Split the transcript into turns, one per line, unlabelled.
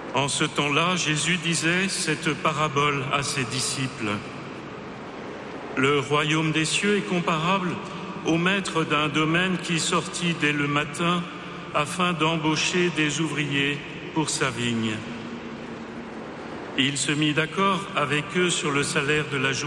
En ce temps-là, Jésus disait cette parabole à ses disciples. Le royaume des cieux est comparable au maître d'un domaine qui sortit dès le matin afin d'embaucher des ouvriers pour sa vigne. Il se mit d'accord avec eux sur le salaire de la journée.